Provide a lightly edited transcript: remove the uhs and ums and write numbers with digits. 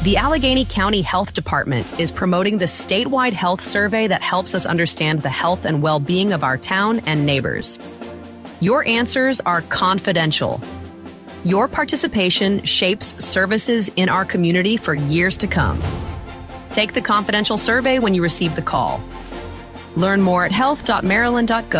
The Allegheny County Health Department is promoting the statewide health survey that helps us understand the health and well-being of our town and neighbors. Your answers are confidential. Your participation shapes services in our community for years to come. Take the confidential survey when you receive the call. Learn more at health.maryland.gov.